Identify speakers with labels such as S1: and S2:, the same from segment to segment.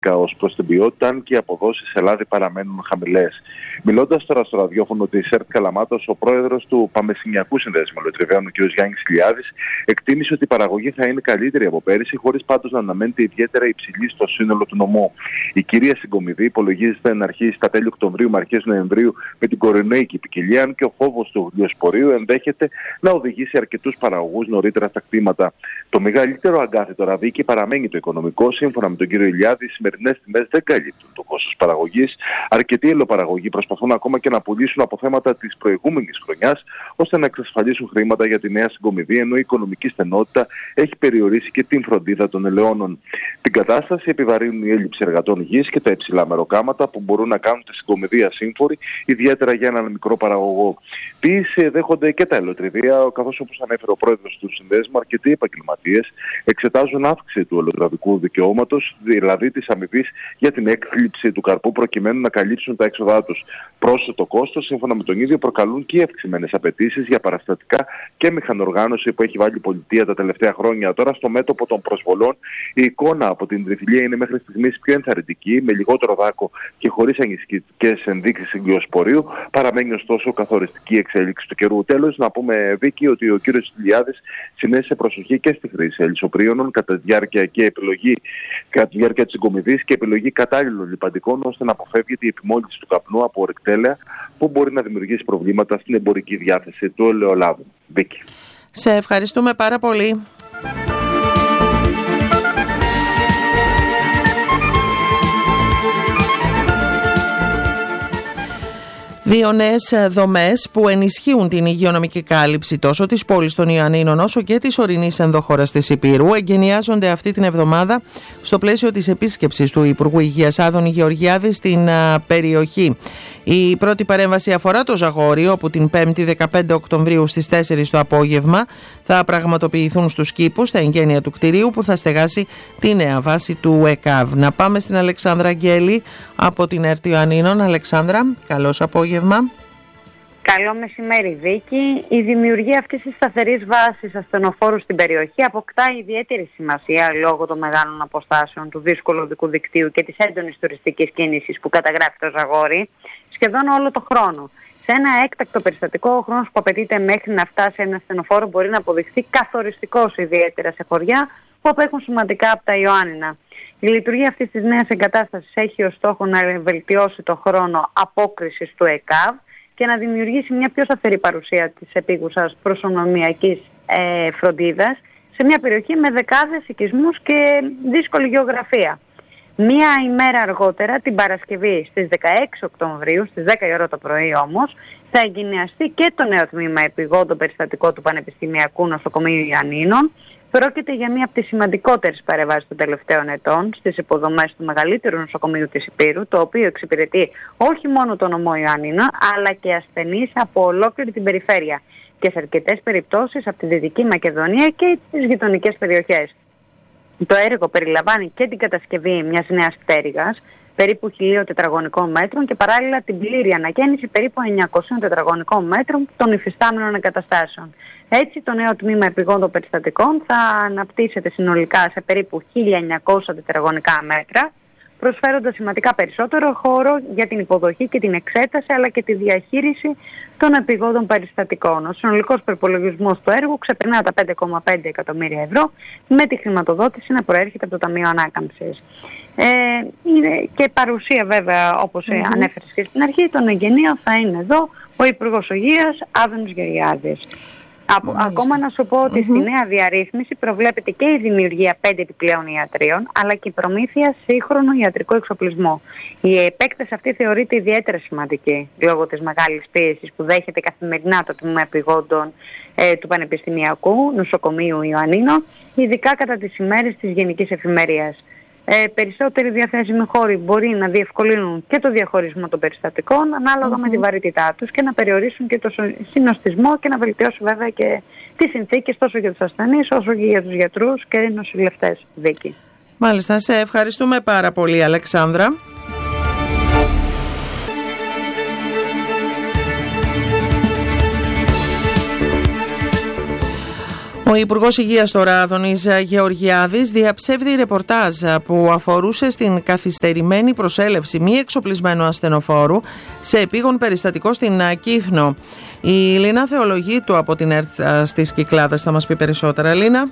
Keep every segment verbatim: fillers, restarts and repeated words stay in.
S1: ως προς την ποιότητα, αν και οι αποδόσεις σε λάδι παραμένουν χαμηλές. Μιλώντας τώρα στο ραδιόφωνο της ΕΡΤ Καλαμάτος, ο πρόεδρος του Παμεσσηνιακού Συνδέσμου Ελαιοτριβαίων, ο κ. Γιάννης Ηλιάδης, εκτίμησε ότι η παραγωγή θα είναι καλύτερη από πέρυσι, χωρίς πάντως να αναμένεται ιδιαίτερα υψηλή στο σύνολο του νομού. Η κυρία συγκομιδή υπολογίζεται να αρχίσει στα τέλη Οκτωβρίου με αρχές Νοεμβρίου με την κορονοϊκή ποικιλία, αν και ο φόβος του γλιοσπορείου ενδέχεται να οδηγήσει αρκετούς παραγωγούς νωρίτερα στα κτήματα. Το μεγαλύτερο αγκάθι τώρα, Βίκη, παραμένει το οικονομικό. Σύμφωνα με τον κύριο Ηλιάδη, οι σημερινές τιμές δεν καλύπτουν το κόστος παραγωγής. Αρκετοί ελαιοπαραγωγοί προσπαθούν ακόμα και να πουλήσουν αποθέματα της προηγούμενης χρονιάς, ώστε να εξασφαλίσουν χρήματα για τη νέα συγκομιδή, ενώ η οικονομική στενότητα έχει περιορίσει και την φροντίδα των ελαιώνων. Την κατάσταση επιβαρύνουν η έλλειψη εργατών γης και τα υψηλά μεροκάματα που μπορούν να κάνουν τη συγκομιδή ασύμφορη, ιδιαίτερα για έναν μικρό παραγωγό. Ποιήση δέχονται και τα ελαιοτριβεία, καθώς όπως ανέφερε ο πρόεδρος του συνδέσμου, αρκετοί επαγγελματίες εξετάζουν αύξηση του ελαιοτραβικού δικαιώματος, δηλαδή της αμοιβής για την έκθλιψη του καρπού, προκειμένου να καλύψουν τα έξοδά τους. Πρόσθετο κόστος, σύμφωνα με τον ίδιο, προκαλούν και οι αυξημένες απαιτήσεις για παραστατικά και μηχανοργάνωση που έχει βάλει η πολιτεία τα τελευταία χρόνια. Τώρα, στο μέτωπο των προσβολών, η εικόνα από την τριφυλία είναι μέχρι στιγμής πιο ενθαρρυντική, με λιγότερο δάκο και χωρίς ανησυχητικές ενδείξεις εγκυοσπορείου. Παραμένει ωστόσο καθοριστική εξέλιξη του καιρού. Τέλος, να πούμε, Βίκη, ότι ο κύριος Ηλιάδης συνέστησε προσοχή και στη χρήση ελισσοπρίωνων κατά τη διάρκεια και επιλογή κατά τη διάρκεια της συγκομιδής και επιλογή κατάλληλων λιπαντικών, ώστε να αποφεύγεται η επιμόλυνση του καπνού από ορυκτέλεα που μπορεί να δημιουργήσει προβλήματα στην εμπορική διάθεση του ελαιολάδου. Βίκη.
S2: Σε ευχαριστούμε πάρα πολύ. Δύο νέες δομές που ενισχύουν την υγειονομική κάλυψη τόσο της πόλης των Ιωαννίνων όσο και της ορεινής ενδοχώρας της Ηπείρου εγκαινιάζονται αυτή την εβδομάδα στο πλαίσιο της επίσκεψης του Υπουργού Υγείας Άδωνη Γεωργιάδη στην περιοχή. Η πρώτη παρέμβαση αφορά το Ζαγόρι, όπου την πέμπτη δεκαπέντε Οκτωβρίου στις τέσσερις το απόγευμα θα πραγματοποιηθούν στους κήπους τα εγγένεια του κτηρίου που θα στεγάσει τη νέα βάση του ΕΚΑΒ. Να πάμε στην Αλεξάνδρα Αγγέλη από την ΕΡΤ Ιωαννίνων. Αλεξάνδρα, καλώς απόγευμα.
S3: Καλό μεσημέρι, Βίκη. Η δημιουργία αυτής της σταθερής βάσης ασθενοφόρου στην περιοχή αποκτά ιδιαίτερη σημασία λόγω των μεγάλων αποστάσεων, του δύσκολου οδικού δικτύου και της έντονης τουριστικής κίνησης που καταγράφει το Ζαγόρι σχεδόν όλο το χρόνο. Σε ένα έκτακτο περιστατικό, ο χρόνος που απαιτείται μέχρι να φτάσει ένα ασθενοφόρο μπορεί να αποδειχθεί καθοριστικός, ιδιαίτερα σε χωριά που απέχουν σημαντικά από τα Ιωάννινα. Η λειτουργία αυτής της νέας εγκατάστασης έχει ως στόχο να βελτιώσει το χρόνο απόκρισης του ΕΚΑΒ και να δημιουργήσει μια πιο σταθερή παρουσία της επίγουσας προσωνομιακής ε, φροντίδας σε μια περιοχή με δεκάδες οικισμούς και δύσκολη γεωγραφία. Μία ημέρα αργότερα, την Παρασκευή στις δεκαέξι Οκτωβρίου, στις δέκα η ώρα το πρωί όμως, θα εγκαινιαστεί και το νέο τμήμα επιγόντων περιστατικό του Πανεπιστημιακού Νοσοκομείου Ιωαννίνων. Πρόκειται για μία από τις σημαντικότερες παρεμβάσεις των τελευταίων ετών στις υποδομές του μεγαλύτερου νοσοκομείου της Ηπείρου, το οποίο εξυπηρετεί όχι μόνο τον νομό Ιωαννίνων, αλλά και ασθενείς από ολόκληρη την περιφέρεια και σε αρκετές περιπτώσεις από τη Δυτική Μακεδονία και τις γειτονικές περιοχές. Το έργο περιλαμβάνει και την κατασκευή μιας νέας πτέρυγας, περίπου χίλια τετραγωνικών μέτρων και παράλληλα την πλήρη ανακαίνιση περίπου εννιακόσια τετραγωνικών μέτρων των υφιστάμενων εγκαταστάσεων. Έτσι, το νέο τμήμα επιγόντων περιστατικών θα αναπτύσσεται συνολικά σε περίπου χίλια εννιακόσια τετραγωνικά μέτρα, προσφέροντας σημαντικά περισσότερο χώρο για την υποδοχή και την εξέταση αλλά και τη διαχείριση των επιγόντων περιστατικών. Ο συνολικός προϋπολογισμός του έργου ξεπερνά τα πέντε κόμμα πέντε εκατομμύρια ευρώ, με τη χρηματοδότηση να προέρχεται από το Ταμείο Ανάκαμψης. Ε, είναι και παρουσία βέβαια, όπως mm-hmm. ανέφερες και στην αρχή, των εγγενείων θα είναι εδώ ο Υπουργός Υγείας Άδωνης Γεωργιάδης. Από, ακόμα να σου πω ότι mm-hmm. στη νέα διαρρύθμιση προβλέπεται και η δημιουργία πέντε επιπλέον ιατρίων, αλλά και η προμήθεια σύγχρονου ιατρικού εξοπλισμού. Η επέκταση αυτή θεωρείται ιδιαίτερα σημαντική, λόγω της μεγάλης πίεσης που δέχεται καθημερινά το τμήμα επιγόντων ε, του Πανεπιστημιακού Νοσοκομείου Ιωαννίνων, ειδικά κατά τις ημέρες της γενικής εφημερίας. Ε, περισσότεροι διαθέσιμοι χώροι μπορεί να διευκολύνουν και το διαχωρισμό των περιστατικών ανάλογα mm-hmm. με τη βαρύτητά τους και να περιορίσουν και το συνοστισμό και να βελτιώσουν βέβαια και τις συνθήκες τόσο για τους ασθενείς όσο και για τους γιατρούς και νοσηλευτές. Βίκη.
S2: Μάλιστα, σε ευχαριστούμε πάρα πολύ, Αλεξάνδρα. Ο Υπουργός Υγείας τώρα, Άδωνης Γεωργιάδης, διαψεύδει ρεπορτάζ που αφορούσε στην καθυστερημένη προσέλευση μη εξοπλισμένου ασθενοφόρου σε επίγον περιστατικό στην Κύθνο. Η Λίνα Θεολογίτου από την ΕΡΤ στις Κυκλάδες θα μας πει περισσότερα. Λίνα.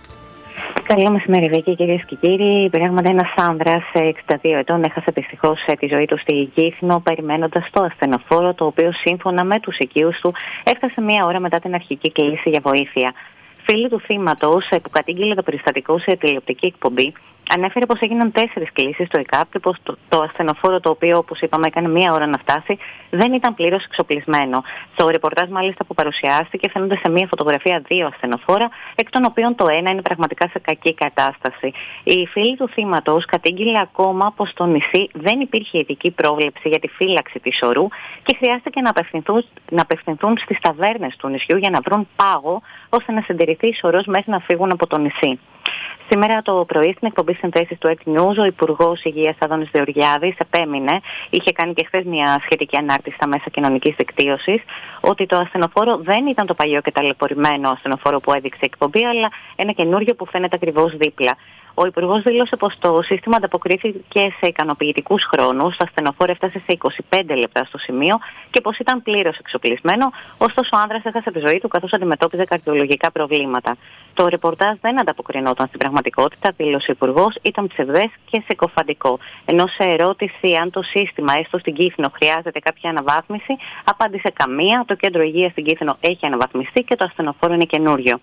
S4: Καλό μεσημέρι, Βίκη, κυρίες και κύριοι. Πράγματι, ένας άνδρας εξήντα δύο ετών έχασε δυστυχώς τη ζωή του στη Κύθνο, περιμένοντας το ασθενοφόρο, το οποίο σύμφωνα με τους οικείους του έφτασε μία ώρα μετά την αρχική κλήση για βοήθεια. Φίλοι του θύματος, που κατήγγειλε το περιστατικό σε τηλεοπτική εκπομπή, ανέφερε πως έγιναν τέσσερις κλήσεις στο ΕΚΑΠ και πως το, το ασθενοφόρο, το οποίο, όπως είπαμε, έκανε μία ώρα να φτάσει, δεν ήταν πλήρως εξοπλισμένο. Στο ρεπορτάζ, μάλιστα, που παρουσιάστηκε, φαίνονται σε μία φωτογραφία δύο ασθενοφόρα, εκ των οποίων το ένα είναι πραγματικά σε κακή κατάσταση. Οι φίλοι του θύματος κατήγγειλε ακόμα πως στο νησί δεν υπήρχε ειδική πρόβλεψη για τη φύλαξη της ορού και χρειάστηκε να απευθυνθούν, να απευθυνθούν στις ταβέρνες του νησιού για να βρουν πάγο ώστε να συντηρηθεί η ορός μέχρι να φύγουν από το νησί. Σήμερα το πρωί, στην εκπομπή Συνθέσεις του Εκ News, ο Υπουργός Υγείας Άδωνης Γεωργιάδης επέμεινε, είχε κάνει και χθες μια σχετική ανάρτηση στα μέσα κοινωνικής δικτύωσης, ότι το ασθενοφόρο δεν ήταν το παλιό και ταλαιπωρημένο ασθενοφόρο που έδειξε η εκπομπή, αλλά ένα καινούριο που φαίνεται ακριβώς δίπλα. Ο Υπουργός δήλωσε πως το σύστημα ανταποκρίθηκε σε ικανοποιητικούς χρόνους. Το ασθενοφόρο έφτασε σε είκοσι πέντε λεπτά στο σημείο και πως ήταν πλήρως εξοπλισμένο. Ωστόσο, ο άνδρας έχασε τη ζωή του καθώς αντιμετώπιζε καρδιολογικά προβλήματα. Το ρεπορτάζ δεν ανταποκρινόταν στην πραγματικότητα, δήλωσε ο Υπουργός, ήταν ψευδές και συκοφαντικό. Ενώ σε ερώτηση αν το σύστημα, έστω στην Κύθνο, χρειάζεται κάποια αναβάθμιση, απάντησε καμία. Το κέντρο υγείας στην Κύθνο έχει αναβαθμιστεί και το ασθενοφόρο είναι καινούριο.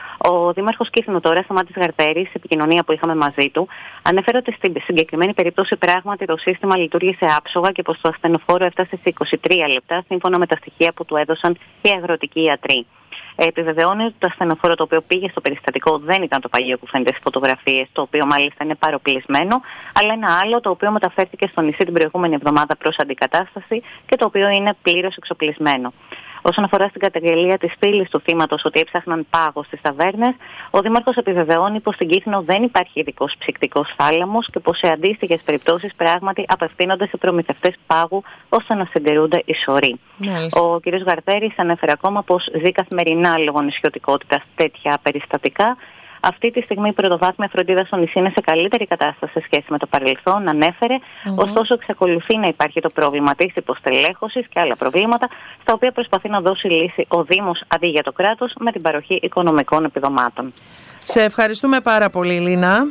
S4: Ο Δήμαρχος Κύθνου τώρα, Σταμάτης Γαρπέρης, σε επικοινωνία που είχαμε μαζί του, ανέφερε ότι στην συγκεκριμένη περίπτωση πράγματι το σύστημα λειτουργήσε άψογα και πως το ασθενοφόρο έφτασε σε είκοσι τρία λεπτά, σύμφωνα με τα στοιχεία που του έδωσαν οι αγροτικοί ιατροί. Επιβεβαιώνει ότι το ασθενοφόρο το οποίο πήγε στο περιστατικό δεν ήταν το παλιό που φαίνεται στις φωτογραφίες, το οποίο μάλιστα είναι παροπλισμένο, αλλά ένα άλλο το οποίο μεταφέρθηκε στο νησί την προηγούμενη εβδομάδα προς αντικατάσταση και το οποίο είναι πλήρως εξοπλισμένο. Όσον αφορά στην καταγγελία της φίλης του θύματος ότι έψαχναν πάγο στις ταβέρνες, ο Δήμαρχος επιβεβαιώνει πως στην Κύθνο δεν υπάρχει ειδικός ψυκτικός θάλαμος και πως σε αντίστοιχες περιπτώσεις πράγματι απευθύνονται σε προμηθευτές πάγου ώστε να συντηρούνται οι σωροί. Ο κ. Γαρπέρης ανέφερε ακόμα πως ζει καθημερινά λόγω νησιωτικότητας τέτοια περιστατικά. Αυτή τη στιγμή η πρωτοβάθμια φροντίδα στο νησί είναι σε καλύτερη κατάσταση σε σχέση με το παρελθόν, ανέφερε. Mm-hmm. Ωστόσο, εξακολουθεί να υπάρχει το πρόβλημα της υποστελέχωσης και άλλα προβλήματα, στα οποία προσπαθεί να δώσει λύση ο Δήμος αντί για το κράτος με την παροχή οικονομικών επιδομάτων.
S2: Σε ευχαριστούμε πάρα πολύ, Λίνα.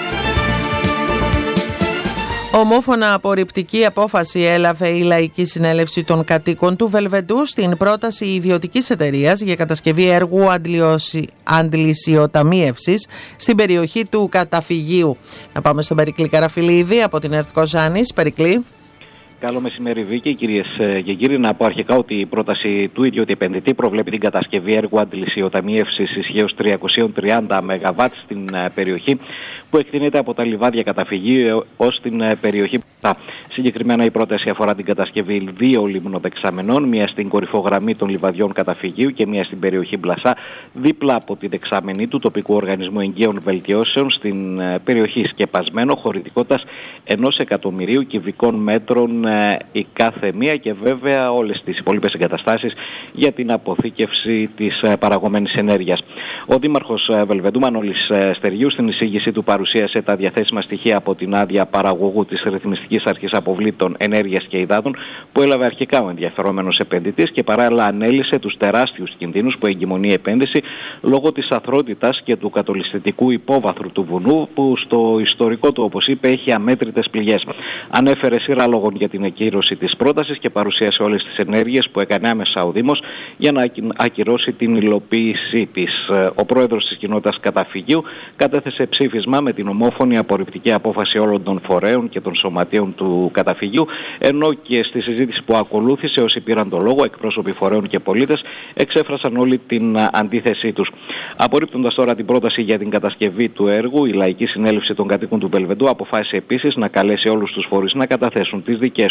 S2: Ομόφωνα απορριπτική απόφαση έλαβε η Λαϊκή Συνέλευση των Κατοίκων του Βελβεντού στην πρόταση ιδιωτικής εταιρείας για κατασκευή έργου αντλησιοταμίευσης στην περιοχή του Καταφυγίου. Να πάμε στον Περικλή Καραφιλίδη από την ΕΡΤ Κοζάνης. Περικλή.
S5: Καλό μεσημέρι, Βίκη. Κυρίες και κύριοι, να πω αρχικά ότι η πρόταση του ιδιώτη επενδυτή προβλέπει την κατασκευή έργου αντλησιοταμίευσης ισχύως τριακόσια τριάντα μεγαβάτ στην περιοχή που εκτείνεται από τα λιβάδια Καταφυγίου ως την περιοχή. Συγκεκριμένα η πρόταση αφορά την κατασκευή δύο λιμνοδεξαμενών, μία στην κορυφογραμμή των λιβαδιών Καταφυγίου και μία στην περιοχή Μπλασά, δίπλα από τη δεξαμενή του τοπικού οργανισμού εγκαίων βελτιώσεων στην περιοχή σκεπασμένο χωρητικότητας ενός εκατομμυρίου κυβικών μέτρων η κάθε μία και βέβαια όλες τις υπόλοιπες εγκαταστάσεις για την αποθήκευση της παραγωμένης ενέργειας. Ο Δήμαρχος Βελβεντού Μανώλης Στεριού στην εισήγησή του παρουσίασε τα διαθέσιμα στοιχεία από την άδεια παραγωγού της Ρυθμιστικής Αρχής Αποβλήτων Ενέργειας και Υδάτων που έλαβε αρχικά ο ενδιαφερόμενος επενδυτής και παράλληλα ανέλυσε τους τεράστιους κινδύνους που εγκυμονεί η επένδυση λόγω της αθρότητας και του κατολισθητικού υπόβαθρου του βουνού που στο ιστορικό του, όπως είπε, έχει αμέτρητες πληγές. Ανέφερε σειρά λόγων για την εκκύρωση της πρότασης και παρουσίασε όλες τις ενέργειες που έκανε άμεσα ο Δήμος για να ακυρώσει την υλοποίησή της. Ο πρόεδρος της κοινότητας Καταφυγίου κατέθεσε ψήφισμα με την ομόφωνη απορριπτική απόφαση όλων των φορέων και των σωματείων του Καταφυγίου, ενώ και στη συζήτηση που ακολούθησε όσοι πήραν το λόγο, εκπρόσωποι φορέων και πολίτες, εξέφρασαν όλη την αντίθεσή τους. Απορρίπτοντας τώρα την πρόταση για την κατασκευή του έργου, η Λαϊκή Συνέλευση των Κατοίκων του Βελβεντού αποφάσισε επίσης να καλέσει όλους τους φορείς να καταθέσουν τις δικές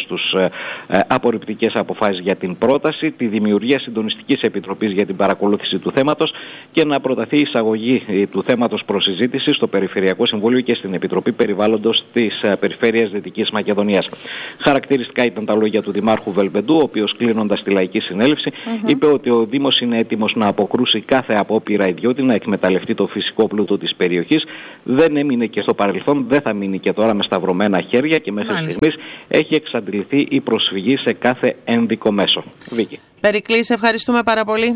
S5: δικές τους ε, ε, απορριπτικές αποφάσεις για την πρόταση, τη δημιουργία συντονιστικής επιτροπής για την παρακολούθηση του θέματος και να προταθεί η εισαγωγή ε, του θέματος προς συζήτηση στο Περιφερειακό Συμβούλιο και στην Επιτροπή Περιβάλλοντος της ε, Περιφέρειας Δυτικής Μακεδονίας. Χαρακτηριστικά ήταν τα λόγια του Δημάρχου Βελβεντού, ο οποίος κλείνοντας τη Λαϊκή Συνέλευση mm-hmm. είπε ότι ο Δήμος είναι έτοιμος να αποκρούσει κάθε απόπειρα ιδιώτη να εκμεταλλευτεί το φυσικό πλούτο της περιοχής. Δεν έμεινε και στο παρελθόν, δεν θα μείνει και τώρα με σταυρωμένα χέρια και μέχρι Μάλιστα. στιγμής έχει εξαντληθεί η προσφυγή σε κάθε ένδικο μέσο. Βίκη.
S2: Περικλή, σε ευχαριστούμε πάρα πολύ.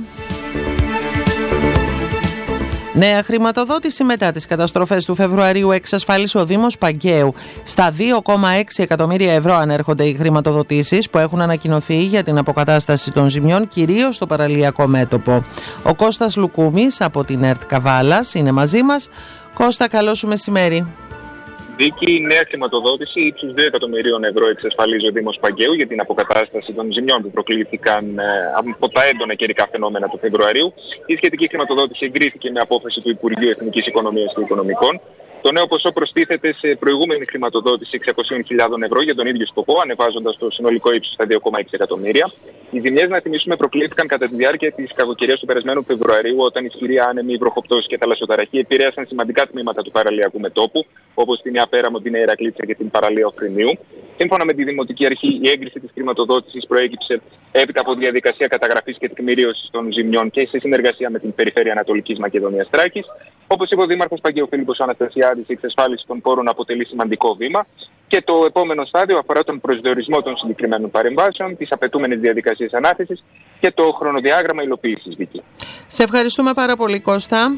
S2: Νέα χρηματοδότηση μετά τις καταστροφές του Φεβρουαρίου εξασφάλισε ο Δήμος Παγκαίου. Στα δύο κόμμα έξι εκατομμύρια ευρώ ανέρχονται οι χρηματοδοτήσεις που έχουν ανακοινωθεί για την αποκατάσταση των ζημιών, κυρίως στο παραλιακό μέτωπο. Ο Κώστας Λουκούμης από την ΕΡΤ Καβάλας είναι μαζί μας. Κώστα, καλό σου μεσημέρι.
S6: Δίκη, η νέα χρηματοδότηση ύψους δύο εκατομμυρίων ευρώ εξασφαλίζει ο Δήμος Παγκαίου για την αποκατάσταση των ζημιών που προκλήθηκαν από τα έντονα καιρικά φαινόμενα του Φεβρουαρίου. Η σχετική χρηματοδότηση εγκρίθηκε με απόφαση του Υπουργείου Εθνικής Οικονομίας και Οικονομικών. Το νέο ποσό προστίθεται σε προηγούμενη χρηματοδότηση εξακόσιες χιλιάδες ευρώ για τον ίδιο σκοπό, ανεβάζοντας το συνολικό ύψος στα δύο κόμμα έξι εκατομμύρια. Οι ζημιές, να θυμίσουμε, προκλήθηκαν κατά τη διάρκεια της κακοκαιρίας του περασμένου Φεβρουαρίου, όταν ισχυρή άνεμοι, βροχοπτώσεις και θαλασσοταραχή επηρέασαν σημαντικά τμήματα του παραλιακού μετώπου, όπως την Νέα Πέραμο, την Νέα Ηρακλήτσα και την παραλία Οφρινίου. Σύμφωνα με τη Δημοτική Αρχή, η έγκριση της χρηματοδότησης προέκυψε έπειτα από διαδικασία καταγραφής και τεκμηρίωσης των ζημιών και σε συνεργασία με την Περιφέρεια Ανατολικής Μακεδονίας Θράκης. Όπως είπε ο Δήμαρχος Παγκαίου Φίλιππος Αναστασιάδης, η εξασφάλιση των πόρων αποτελεί σημαντικό βήμα και το επόμενο στάδιο αφορά τον προσδιορισμό των συγκεκριμένων παρεμβάσεων, τις απαιτούμενες διαδικασίες ανάθεσης και το χρονοδιάγραμμα υλοποίησης. Βίκη.
S2: Σε ευχαριστούμε πάρα πολύ, Κώστα.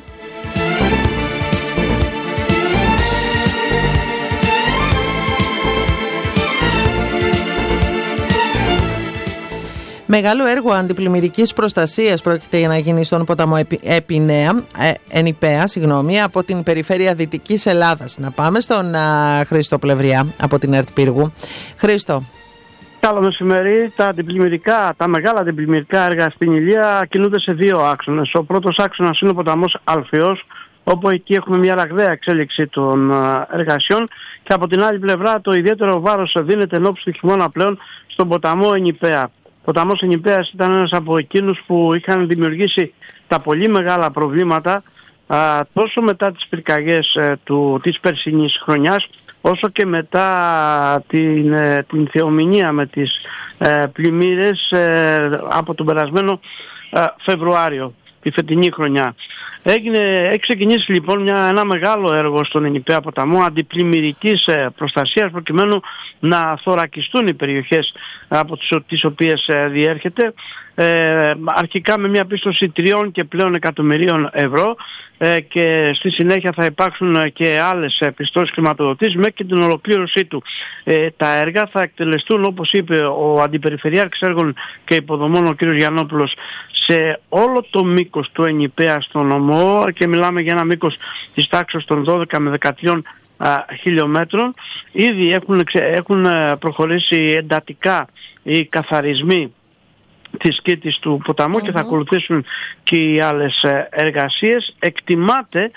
S2: Μεγάλο έργο αντιπλημμυρικής προστασίας πρόκειται να γίνει στον ποταμό Επινέα, ε, Ενιπέα, συγγνώμη, από την Περιφέρεια Δυτικής Ελλάδας. Να πάμε στον α, Χρήστο Πλευριά από την ΕΡΤ Πύργου. Χρήστο.
S7: Καλό μεσημέρι. Τα αντιπλημμυρικά, τα μεγάλα αντιπλημμυρικά έργα στην Ηλία κινούνται σε δύο άξονες. Ο πρώτος άξονας είναι ο ποταμός Αλφιός, όπου εκεί έχουμε μια ραγδαία εξέλιξη των εργασιών, και από την άλλη πλευρά το ιδιαίτερο βάρος δίνεται ενόψει του χειμώνα πλέον στον ποταμό Ενιπέα. Ο ποταμός Ενιπέας ήταν ένας από εκείνους που είχαν δημιουργήσει τα πολύ μεγάλα προβλήματα α, τόσο μετά τις πυρκαγιές ε, του, της περσινής χρονιάς, όσο και μετά την, ε, την θεομηνία με τις ε, πλημμύρες ε, από τον περασμένο ε, Φεβρουάριο, τη φετινή χρονιά. Έγινε, έχει ξεκινήσει λοιπόν μια, ένα μεγάλο έργο στον Ενιπέα ποταμό αντιπλημμυρικής ε, προστασίας, προκειμένου να θωρακιστούν οι περιοχές από τις, τις οποίες ε, διέρχεται, ε, αρχικά με μια πίστοση τριών και πλέον εκατομμυρίων ευρώ, ε, και στη συνέχεια θα υπάρξουν και άλλες ε, πιστώσεις χρηματοδοτήσεις μέχρι και την ολοκλήρωσή του. Ε, τα έργα θα εκτελεστούν, όπως είπε ο Αντιπεριφερειάρχης Έργων και Υποδομών, ο κ. Γιαννόπουλος, σε όλο το μήκος του Ενιπέα στον νομό, και μιλάμε για ένα μήκος της τάξης των δώδεκα με δεκατρία α, χιλιόμετρων. Ήδη έχουν, έχουν προχωρήσει εντατικά οι καθαρισμοί της κήτης του ποταμού mm-hmm. και θα ακολουθήσουν και οι άλλες εργασίες. Εκτιμάται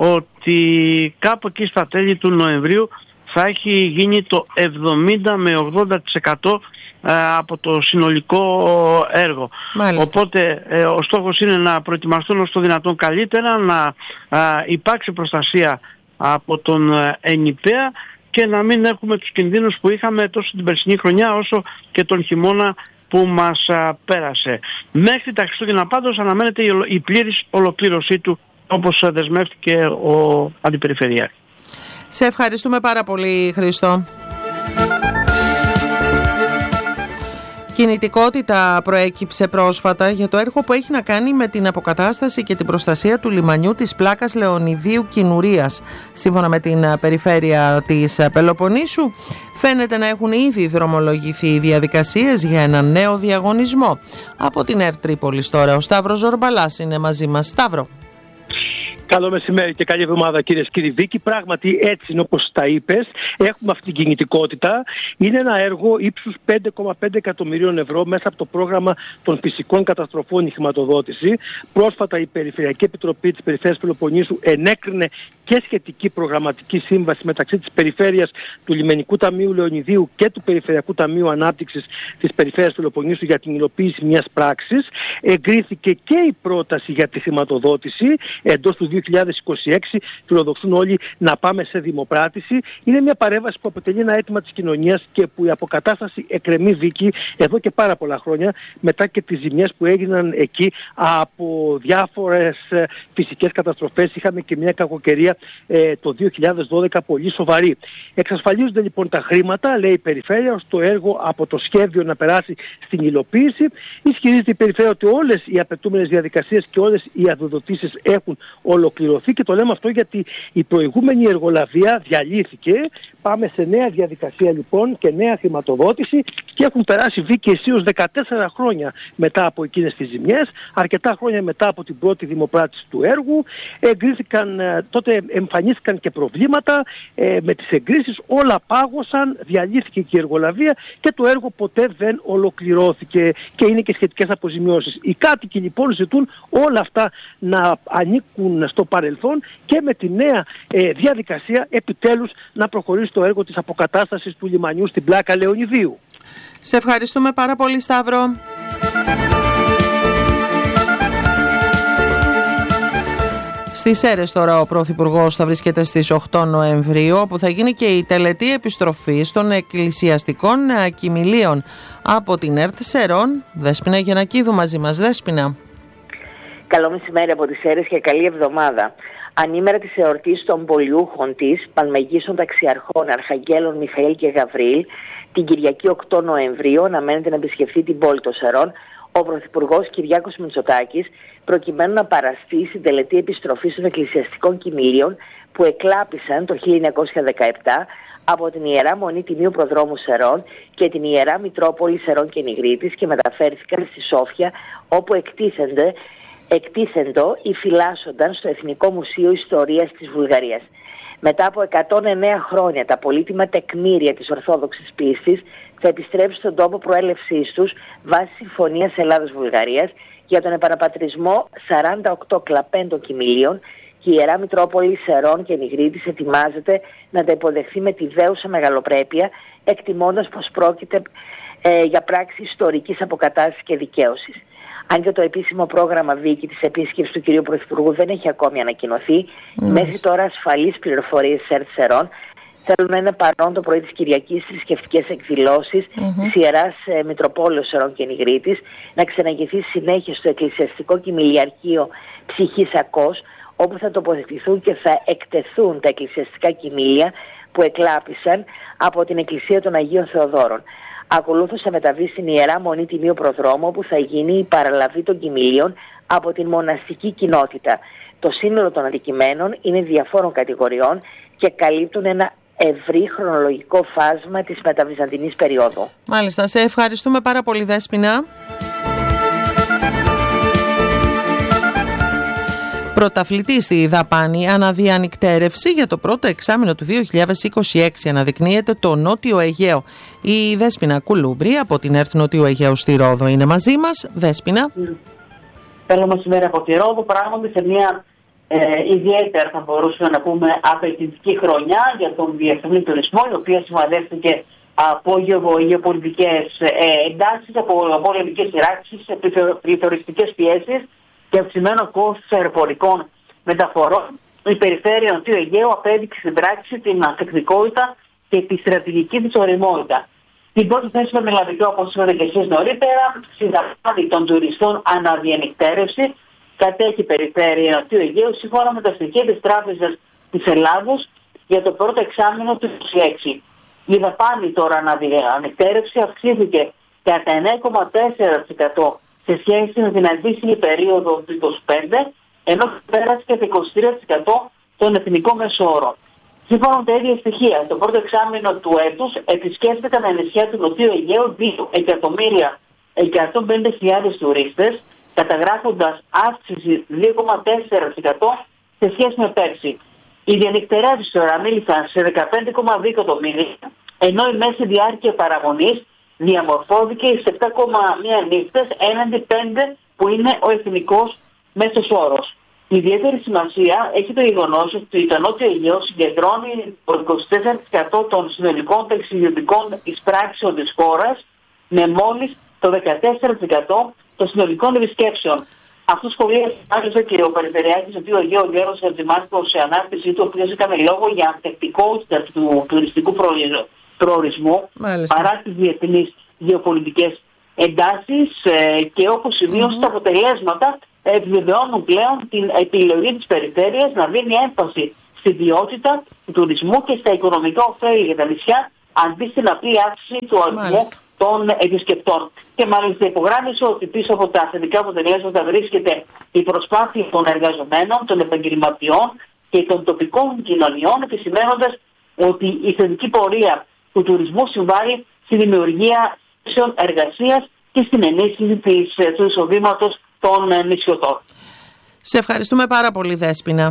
S7: ότι κάπου εκεί στα τέλη του Νοεμβρίου θα έχει γίνει το εβδομήντα με ογδόντα τοις εκατό από το συνολικό έργο. Μάλιστα. Οπότε ε, ο στόχος είναι να προετοιμαστούν όσο το δυνατόν καλύτερα, να α, υπάρξει προστασία από τον Ενιπέα και να μην έχουμε τους κινδύνους που είχαμε τόσο την περσινή χρονιά όσο και τον χειμώνα που μας α, πέρασε. Μέχρι τα Χριστούγεννα πάντως αναμένεται η, η πλήρης ολοκλήρωσή του, όπως δεσμεύτηκε ο Αντιπεριφερειάρχης.
S2: Σε ευχαριστούμε πάρα πολύ, Χρήστο. Κινητικότητα προέκυψε πρόσφατα για το έργο που έχει να κάνει με την αποκατάσταση και την προστασία του λιμανιού της πλάκας Λεωνιδίου Κινουρίας. Σύμφωνα με την περιφέρεια της Πελοποννήσου, φαίνεται να έχουν ήδη δρομολογηθεί οι διαδικασίες για έναν νέο διαγωνισμό. Από την ΕΡΤ Τρίπολης τώρα ο Σταύρος Ζορμπαλάς είναι μαζί μας. Σταύρο.
S8: Καλό μεσημέρι και καλή εβδομάδα, κυρίες και κύριοι. Βίκη, πράγματι έτσι είναι όπως τα είπες. Έχουμε αυτή την κινητικότητα. Είναι ένα έργο ύψους πέντε κόμμα πέντε εκατομμυρίων ευρώ μέσα από το πρόγραμμα των φυσικών καταστροφών η χρηματοδότηση. Πρόσφατα η Περιφερειακή Επιτροπή της Περιφέρειας Πελοποννήσου ενέκρινε και σχετική προγραμματική σύμβαση μεταξύ της Περιφέρειας του Λιμενικού Ταμείου Λεωνιδίου και του Περιφερειακού Ταμείου Ανάπτυξης της Περιφέρειας Πελοποννήσου για την υλοποίηση μιας πράξης. Εγκρίθηκε και η πρόταση για τη χρηματοδότηση εντός του δύο χιλιάδες είκοσι έξι. Φιλοδοξούν όλοι να πάμε σε δημοπράτηση. Είναι μια παρέμβαση που αποτελεί ένα αίτημα της κοινωνίας και που η αποκατάσταση εκκρεμεί, Βίκη, εδώ και πάρα πολλά χρόνια, μετά και τις ζημιές που έγιναν εκεί από διάφορες φυσικές καταστροφές. Είχαμε και μια κακοκαιρία ε, το δύο χιλιάδες δώδεκα πολύ σοβαρή. Εξασφαλίζονται λοιπόν τα χρήματα, λέει η Περιφέρεια, ώστε το έργο από το σχέδιο να περάσει στην υλοποίηση. Ισχυρίζεται η Περιφέρεια ότι όλες οι απαιτούμενες διαδικασίες και όλες οι αδειοδοτήσεις έχουν ολοκληρωθεί, και το λέμε αυτό γιατί η προηγούμενη εργολαβία διαλύθηκε. Πάμε σε νέα διαδικασία λοιπόν και νέα χρηματοδότηση, και έχουν περάσει, Βίκη, αισίως δεκατέσσερα χρόνια μετά από εκείνες τις ζημιές, αρκετά χρόνια μετά από την πρώτη δημοπράτηση του έργου. Εγκρίθηκαν, τότε εμφανίστηκαν και προβλήματα ε, με τις εγκρίσεις, όλα πάγωσαν, διαλύθηκε και η εργολαβία και το έργο ποτέ δεν ολοκληρώθηκε και είναι και σχετικές αποζημιώσεις. Οι κάτοικοι λοιπόν ζητούν όλα αυτά να ανήκουν στο παρελθόν και με τη νέα ε, διαδικασία επιτέλους να προχωρήσει το έργο της αποκατάστασης του λιμανιού στην πλάκα Λεωνιδίου.
S2: Σε ευχαριστούμε πάρα πολύ, Σταύρο. Στις Σέρρες τώρα ο Πρωθυπουργός θα βρίσκεται στις οκτώ Νοεμβρίου, όπου θα γίνει και η τελετή επιστροφής των εκκλησιαστικών κοιμηλίων από την ΕΡΤ Σερών. Δέσποινα Γεννακίδου μαζί μας. Δέσποινα.
S9: Καλό μεσημέρι από τις Σέρρες και καλή εβδομάδα. Ανήμερα της εορτής των πολιούχων της, Πανμεγίστων Ταξιαρχών Αρχαγγέλων Μιχαήλ και Γαβρίλ, την Κυριακή οκτώ Νοεμβρίου αναμένεται να επισκεφθεί την πόλη των Σερών ο Πρωθυπουργός Κυριάκος Μητσοτάκης, προκειμένου να παραστεί στην τελετή επιστροφής των εκκλησιαστικών κοιμήλιων που εκλάπησαν το χίλια εννιακόσια δεκαεπτά από την Ιερά Μονή Τιμίου Προδρόμου Σερών και την Ιερά Μητρόπολη Σερών και Νιγρίτης και μεταφέρθηκαν στη Σόφια, όπου εκτίθενται εκτίθεντο ή φυλάσσονταν στο Εθνικό Μουσείο Ιστορίας της Βουλγαρίας. Μετά από εκατόν εννέα χρόνια τα πολύτιμα τεκμήρια της Ορθόδοξης πίστης θα επιστρέψουν στον τόπο προέλευσής τους βάσει Συμφωνίας Ελλάδος-Βουλγαρίας για τον επαναπατρισμό σαράντα οκτώ κλαπέντων κοιμηλίων, και η Ιερά Μητρόπολη Σερών και Νιγρίτης ετοιμάζεται να τα υποδεχθεί με τη δέουσα μεγαλοπρέπεια, εκτιμώντας πως πρόκειται ε, για πράξη ιστορικής αποκατάστασης και δικαίωσης. Αν και το επίσημο πρόγραμμα, Βίκη, της επίσκεψης του κυρίου Πρωθυπουργού δεν έχει ακόμη ανακοινωθεί, mm. μέχρι τώρα ασφαλείς πληροφορίες της ΕΡΤ Σερών θέλουν να είναι παρόν το πρωί της Κυριακής θρησκευτικές εκδηλώσεις mm-hmm. της Ιεράς ε, Μητροπόλεως Σερών και Νιγρίτης, να ξεναγηθεί συνέχεια στο εκκλησιαστικό κοιμηλιαρχείο Ψυχής Ακός, όπου θα τοποθετηθούν και θα εκτεθούν τα εκκλησιαστικά κοιμήλια που εκλάπησαν από την Εκκλησία των Αγίων Θεοδόρων. Ακολούθως θα μεταβεί στην Ιερά Μονή Τιμίου Προδρόμου, όπου θα γίνει η παραλαβή των κοιμηλίων από την μοναστική κοινότητα. Το σύνολο των αντικειμένων είναι διαφόρων κατηγοριών και καλύπτουν ένα ευρύ χρονολογικό φάσμα της μεταβυζαντινής περίοδου.
S2: Μάλιστα, σε ευχαριστούμε πάρα πολύ, Δέσποινα. Πρωταθλητή στη δαπάνη αναδιανυκτέρευση για το πρώτο εξάμηνο του δύο χιλιάδες είκοσι έξι αναδεικνύεται το Νότιο Αιγαίο. Η Δέσποινα Κουλούμπρη από την ΕΡΤ Νότιο Αιγαίου στη Ρόδο είναι μαζί μας. Δέσποινα.
S10: Θέλω μεσημέρι από τη Ρόδο, πράγματι σε μια ε, ιδιαίτερα, θα μπορούσαμε να πούμε, απαιτητική χρονιά για τον διεθνή τουρισμό, η οποία σημαδεύτηκε από γεωπολιτικές ε, εντάσεις, από πολεμικές σειράξεις, πληθωριστικές πιέσεις και αυξημένο κόστος αεροπορικών μεταφορών. Η περιφέρεια Νοτιού Αιγαίου απέδειξε στην πράξη την ανθεκτικότητα και τη στρατηγική της ωριμότητα. Την πρώτη θέση με μελαδικό, όπως είπατε και εσείς νωρίτερα, στην δαπάνη των τουριστών αναδιανυκτέρευση κατέχει η περιφέρεια Νοτιού Αιγαίου σύμφωνα με τα στοιχεία της Τράπεζας της Ελλάδος για το πρώτο εξάμηνο του είκοσι έξι. Η δαπάνη τώρα αναδιανυκτέρευση αυξήθηκε κατά εννέα κόμμα τέσσερα τοις εκατό σε σχέση με την αντίστοιχη περίοδο του είκοσι πέντε, ενώ πέρασε και το είκοσι τρία τοις εκατό των εθνικών μεσόωρων. Σύμφωνα με τα ίδια στοιχεία, το πρώτο εξάμηνο του έτους επισκέφθηκαν τα νησιά του Νοτιού Αιγαίου δύο εκατομμύρια εκατόν πενήντα χιλιάδες τουρίστες, καταγράφοντας αύξηση δύο κόμμα τέσσερα τοις εκατό σε σχέση με πέρσι. Οι διανυκτερεύσεις τώρα ανήλθαν σε δεκαπέντε κόμμα δύο εκατομμύρια, ενώ η μέση διάρκεια παραμονής διαμορφώθηκε σε επτά κόμμα ένα νύχτες έναντι πέντε που είναι ο εθνικός μέσος όρος. Ιδιαίτερη σημασία έχει το γεγονός ότι το Νότιο Αιγαίο συγκεντρώνει το είκοσι τέσσερα τοις εκατό των συνολικών ταξιδιωτικών εισπράξεων της χώρας, με μόλις το δεκατέσσερα τοις εκατό των συνολικών επισκέψεων. Αυτό σχολίασε μάλιστα και ο Περιφερειάρχης του Αιγαίου, ο Γιώργος Χατζημάρκος, σε ανάρτησή του, ο οποίος έκανε λόγο για ανθεκτικότητα του τουριστικού προορισμού παρά τις διεθνείς γεωπολιτικές εντάσεις ε, και όπως σημείωσε, mm-hmm. τα αποτελέσματα επιβεβαιώνουν πλέον την επιλογή της περιφέρειας να δίνει έμφαση στη ποιότητα του τουρισμού και στα οικονομικά ωφέλη για τα νησιά, αντί στην απλή αύξηση του αριθμού των επισκεπτών. Και μάλιστα υπογράμμισε ότι πίσω από τα θετικά αποτελέσματα βρίσκεται η προσπάθεια των εργαζομένων, των επαγγελματιών και των τοπικών κοινωνιών, επισημαίνοντας ότι η θετική πορεία του τουρισμού συμβάλλει στη δημιουργία θέσεων εργασίας και στην ενίσχυση της, του εισοδήματος των νησιωτών.
S2: Σε ευχαριστούμε πάρα πολύ, Δέσποινα.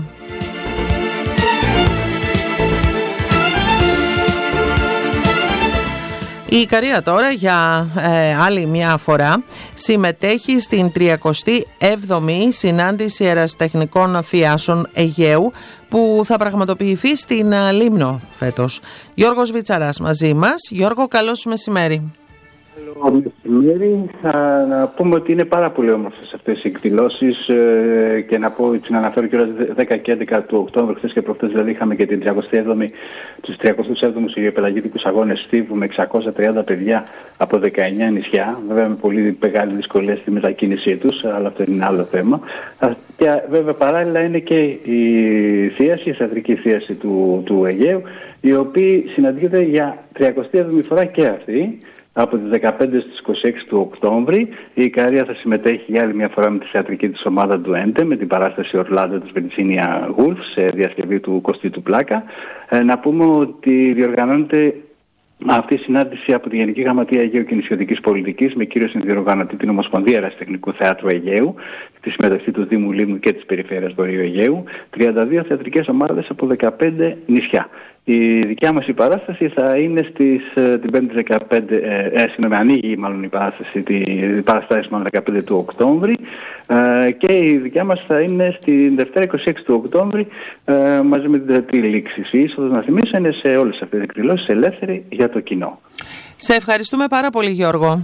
S2: Η Ικαρία τώρα για ε, άλλη μια φορά συμμετέχει στην τριακοστή έβδομη συνάντηση ερασιτεχνικών θειάσεων Αιγαίου που θα πραγματοποιηθεί στην uh, Λίμνο φέτος. Γιώργος Βιτσαράς μαζί μας. Γιώργο, καλώς μεσημέρι.
S11: Καλό μεσημέρι. Θα να πούμε ότι είναι πάρα πολύ όμορφες αυτές οι εκδηλώσεις ε, και να πω, έτσι να αναφέρω και δέκα και έντεκα του Οκτώβρη, χθες και προχθές δηλαδή είχαμε και την τριακοστή έβδομη, τους τριακοστούς έβδομους Αιγαιοπελαγίτικους Αγώνες Στίβου με εξακόσια τριάντα παιδιά από δεκαεννιά νησιά, βέβαια με πολύ μεγάλη δυσκολία στη μετακίνησή τους, αλλά αυτό είναι άλλο θέμα. Και βέβαια παράλληλα είναι και η θίαση, η θεατρική θίαση του, του Αιγαίου, οι οποίοι συναντιούνται για τριακοστή έβδομη φορά και αυτή. Από τις δεκαπέντε στις είκοσι έξι του Οκτώβρη η Ικαρία θα συμμετέχει για άλλη μια φορά με τη θεατρική της ομάδα του Έντε με την παράσταση Ορλάντο της Virginia Woolf σε διασκευή του Κωστή του Πλάκα. Ε, να πούμε ότι διοργανώνεται αυτή η συνάντηση από τη Γενική Γραμματεία Αιγαίου και Νησιωτικής Πολιτικής με κύριο συνδιοργανωτή την Ομοσπονδία Ερασιτεχνικού Θεάτρου Αιγαίου, τη συμμετοχή του Δήμου Λίμνου και της Περιφέρειας Βορείου Αιγαίου, τριάντα δύο θεατρικές ομάδες από δεκαπέντε νησιά. Η δικιά μας η παράσταση θα είναι στις, την πέμπτη δεκαπέντε, ε, συγγνώμη, ανοίγει μάλλον η παράσταση, η παραστάση μάλλον δεκαπέντε του Οκτώβρη ε, και η δικιά μας θα είναι στην Δευτέρα είκοσι έξι του Οκτώβρη ε, μαζί με την τετρετή λήξη. Η είσοδος, να θυμίσω, είναι σε όλες αυτές τις εκδηλώσεις ελεύθερη για το κοινό.
S2: Σε ευχαριστούμε πάρα πολύ, Γιώργο.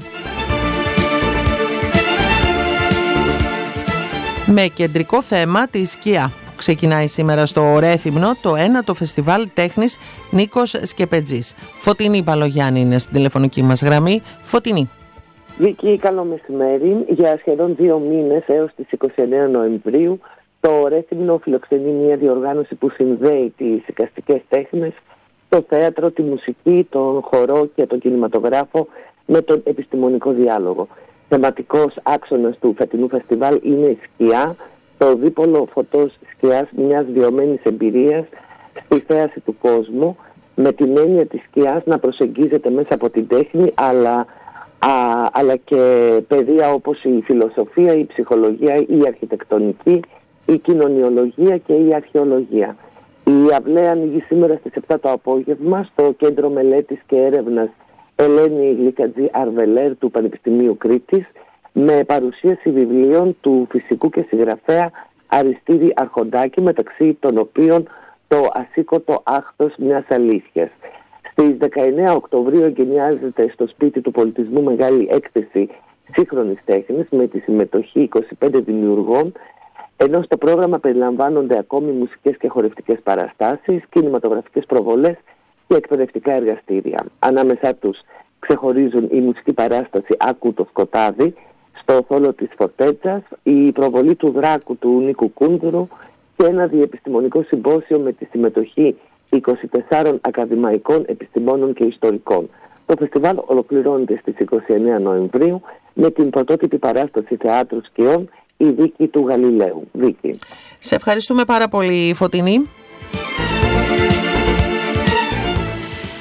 S2: Με κεντρικό θέμα τη σκιά. Ξεκινάει σήμερα στο Ρέθυμνο το ένατο φεστιβάλ τέχνης Νίκος Σκεπετζής. Φωτεινή Παλογιάννη είναι στην τηλεφωνική μας γραμμή. Φωτεινή.
S12: Βίκη, καλό μεσημέρι. Για σχεδόν δύο μήνες έως τις είκοσι εννέα Νοεμβρίου το Ρέθυμνο φιλοξενεί μια διοργάνωση που συνδέει τις εικαστικές τέχνες, το θέατρο, τη μουσική, τον χορό και τον κινηματογράφο με τον επιστημονικό διάλογο. Θεματικός άξονας του φετινού φεστιβάλ είναι η σκιά, το δίπολο φωτός σκιάς μιας βιωμένης εμπειρίας στη θέαση του κόσμου, με την έννοια της σκιάς να προσεγγίζεται μέσα από την τέχνη, αλλά, α, αλλά και πεδία όπως η φιλοσοφία, η ψυχολογία, η αρχιτεκτονική, η κοινωνιολογία και η αρχαιολογία. Η αυλαία ανοίγει σήμερα στις επτά το απόγευμα στο Κέντρο Μελέτης και Έρευνας Ελένη Γλυκατζή Αρβελέρ του Πανεπιστημίου Κρήτης, με παρουσίαση βιβλίων του φυσικού και συγγραφέα Αριστίδη Αρχοντάκη, μεταξύ των οποίων το ασήκωτο άχθος μιας αλήθειας. Στις δεκαεννέα Οκτωβρίου εγκαινιάζεται στο Σπίτι του Πολιτισμού μεγάλη έκθεση σύγχρονης τέχνης με τη συμμετοχή είκοσι πέντε δημιουργών, ενώ στο πρόγραμμα περιλαμβάνονται ακόμη μουσικές και χορευτικές παραστάσεις, κινηματογραφικές προβολές και εκπαιδευτικά εργαστήρια. Ανάμεσά τους ξεχωρίζουν η μουσική παράσταση «Άκου το σκοτάδι» στο θόλο της Φορτέτσας, η προβολή του Δράκου του Νίκου Κούντουρου και ένα διεπιστημονικό συμπόσιο με τη συμμετοχή είκοσι τεσσάρων ακαδημαϊκών επιστημόνων και ιστορικών. Το φεστιβάλ ολοκληρώνεται στις είκοσι εννέα Νοεμβρίου με την πρωτότυπη παράσταση θεάτρου σκιών «Η Δίκη του Γαλιλαίου». Δίκη.
S2: Σε ευχαριστούμε πάρα πολύ, Φωτεινή.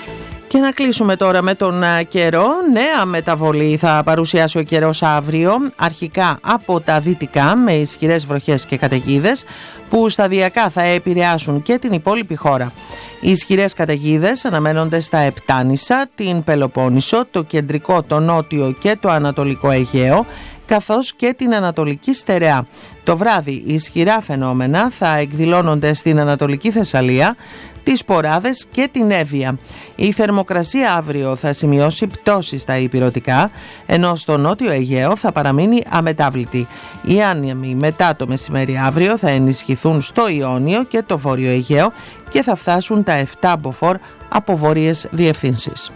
S2: Και να κλείσουμε τώρα με τον καιρό. Νέα μεταβολή θα παρουσιάσει ο καιρός αύριο, αρχικά από τα δυτικά με ισχυρές βροχές και καταιγίδες που σταδιακά θα επηρεάσουν και την υπόλοιπη χώρα. Οι ισχυρές καταιγίδες αναμένονται στα Επτάνησα, την Πελοπόννησο, το κεντρικό, το νότιο και το ανατολικό Αιγαίο, καθώς και την Ανατολική Στερεά. Το βράδυ οι ισχυρά φαινόμενα θα εκδηλώνονται στην Ανατολική Θεσσαλία, τις Ποράδες και την Εύβοια. Η θερμοκρασία αύριο θα σημειώσει πτώση στα ηπειρωτικά, ενώ στο νότιο Αιγαίο θα παραμείνει αμετάβλητη. Οι άνεμοι μετά το μεσημέρι αύριο θα ενισχυθούν στο Ιόνιο και το βόρειο Αιγαίο και θα φτάσουν τα επτά μποφόρ από βόρειες διευθύνσεις.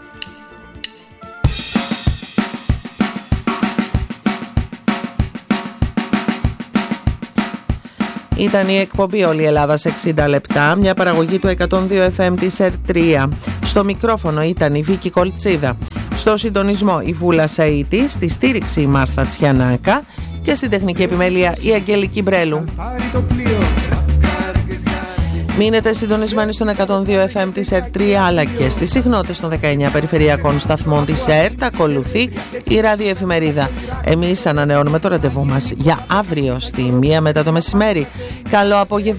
S2: Ήταν η εκπομπή «Όλη η Ελλάδα σε εξήντα λεπτά», μια παραγωγή του εκατόν δύο εφ εμ της ΕΡΤ τρία. Στο μικρόφωνο ήταν η Βίκη Κολτσίδα. Στο συντονισμό η Βούλα Σαΐτη, στη στήριξη η Μάρθα Τσιανάκα και στην τεχνική επιμέλεια η Αγγέλικη Μπρέλου. Μείνετε συντονισμένοι στον εκατόν δύο εφ εμ της ΕΡΤ τρία αλλά και στις συχνότητες των δεκαεννιά περιφερειακών σταθμών της ΕΡΤ. Ακολουθεί η ραδιοεφημερίδα. Εμείς ανανεώνουμε το ραντεβού μας για αύριο στη μία μετά το μεσημέρι. Καλό απόγευμα.